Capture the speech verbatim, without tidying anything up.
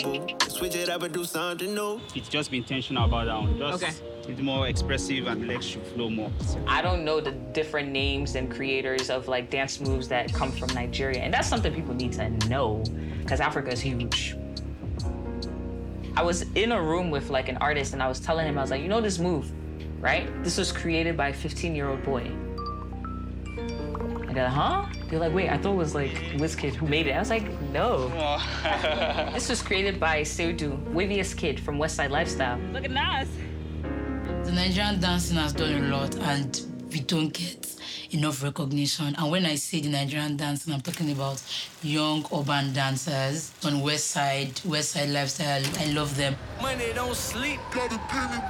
Switch it up and do something new. It's just be intentional about that one. Just Okay. it's more expressive and legs should flow more. I don't know the different names and creators of like dance moves that come from Nigeria. And that's something people need to know because Africa is huge. I was in a room with like an artist and I was telling him, I was like, you know this move, right? This was created by a fifteen-year-old boy. And they're like, huh? They're like, wait, I thought it was like Wizkid who made it. I was like, no. This was created by Seudu, wavviest kid from West Side Lifestyle. Look at Nas. The Nigerian dancing has done a lot and we don't get enough recognition. And when I say the Nigerian dancing, I'm talking about young urban dancers on West Side, West Side Lifestyle. I love them. Money don't sleep, got a penny